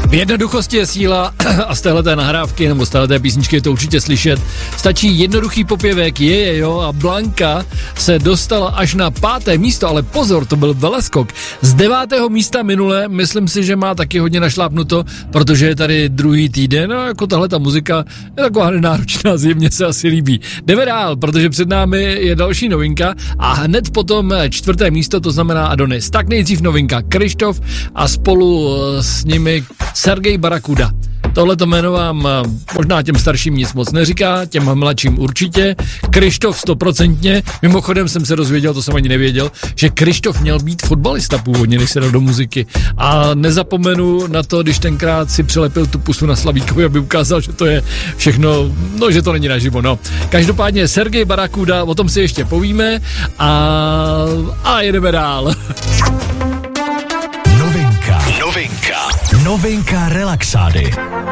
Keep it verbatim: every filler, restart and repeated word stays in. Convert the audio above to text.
V jednoduchosti je síla a z téhleté nahrávky nebo z téhleté písničky je to určitě slyšet. Stačí jednoduchý popěvek, je, je, jo, a Blanka se dostala až na páté místo, ale pozor, to byl veleskok. Z devátého místa minule, myslím si, že má taky hodně našlápnuto, protože je tady druhý týden a jako tahle ta muzika je taková nenáročná, zjevně se asi líbí. Jdeme dál, protože před námi je další novinka a hned potom čtvrté místo, to znamená Adonis. Tak nejdřív novinka Kryštof a spolu s nimi Sergej Barakuda. Tohleto jméno vám možná těm starším nic moc neříká, těm mladším určitě. Kryštof stoprocentně. Mimochodem jsem se dozvěděl, to jsem ani nevěděl, že Kryštof měl být fotbalista původně, než se dal do muziky. A nezapomenu na to, když tenkrát si přilepil tu pusu na Slavíkovi, aby ukázal, že to je všechno, no, že to není naživo, no. Každopádně Sergej Barakuda, o tom si ještě povíme a, a jedeme dál. Novinka. Novinka. Novinka relaxády.